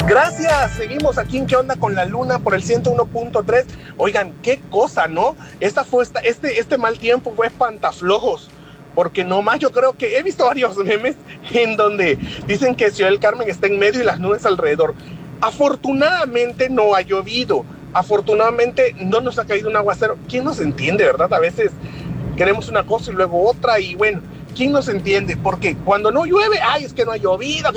Gracias, seguimos aquí en ¿Qué onda con la luna? Por el 101.3. Oigan, qué cosa, ¿no? Este mal tiempo fue espantaflojos, porque nomás yo creo que he visto varios memes en donde dicen que Ciudad del Carmen está en medio y las nubes alrededor. Afortunadamente no ha llovido, afortunadamente no nos ha caído un aguacero. ¿Quién nos entiende, verdad? A veces queremos una cosa y luego otra, y bueno, ¿quién nos entiende? Porque cuando no llueve, ay, es que no ha llovido,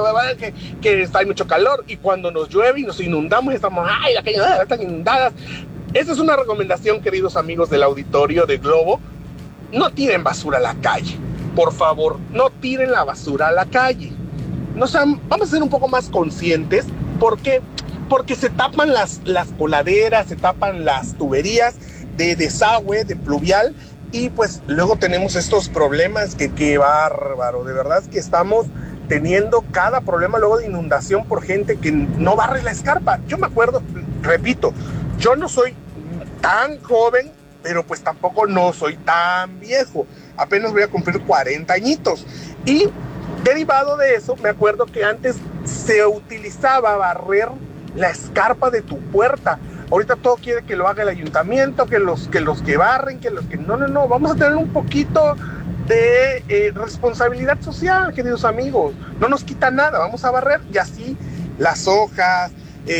que hay mucho calor, y cuando nos llueve y nos inundamos, estamos, ay, las calles están inundadas. Esa es una recomendación, queridos amigos del auditorio de Globo: no tiren basura a la calle, por favor, no tiren la basura a la calle. No sean, vamos a ser un poco más conscientes. ¿Por qué? Porque se tapan las coladeras, se tapan las tuberías de desagüe, de pluvial, y pues luego tenemos estos problemas que qué bárbaro, de verdad es que estamos teniendo cada problema luego de inundación por gente que no barre la escarpa. Yo me acuerdo, repito, yo no soy tan joven, pero pues tampoco no soy tan viejo, apenas voy a cumplir 40 añitos, y derivado de eso, me acuerdo que antes se utilizaba barrer la escarpa de tu puerta. Ahorita todo quiere que lo haga el ayuntamiento, que los que barren, que los que... No, vamos a tener un poquito de responsabilidad social, queridos amigos. No nos quita nada, vamos a barrer, y así las hojas,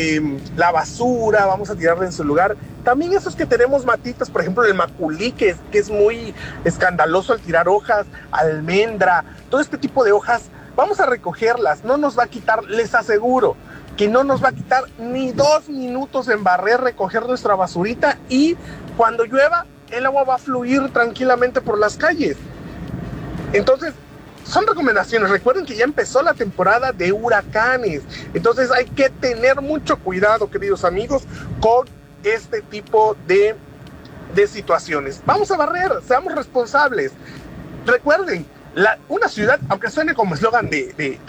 la basura, vamos a tirarla en su lugar. También esos que tenemos matitas, por ejemplo el maculí, que es muy escandaloso al tirar hojas, almendra, todo este tipo de hojas, vamos a recogerlas, no nos va a quitar, les aseguro que no nos va a quitar ni 2 minutos en barrer, recoger nuestra basurita, y cuando llueva, el agua va a fluir tranquilamente por las calles. Entonces, son recomendaciones. Recuerden que ya empezó la temporada de huracanes, entonces hay que tener mucho cuidado, queridos amigos, con este tipo de situaciones. Vamos a barrer, seamos responsables. Recuerden, una ciudad, aunque suene como eslogan de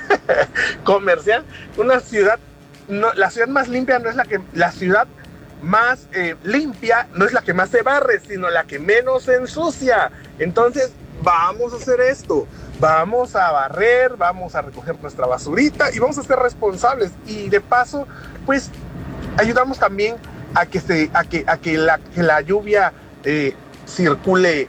comercial, una ciudad, no, la ciudad más limpia no es la ciudad más limpia no es la que más se barre, sino la que menos se ensucia. Entonces, vamos a hacer esto, vamos a barrer, vamos a recoger nuestra basurita y vamos a ser responsables, y de paso, pues, ayudamos también a que la lluvia circule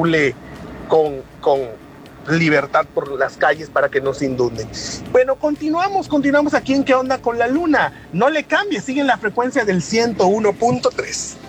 con libertad por las calles para que no se inunden. Bueno, continuamos aquí en ¿Qué onda con la luna? No le cambie, sigue en la frecuencia del 101.3.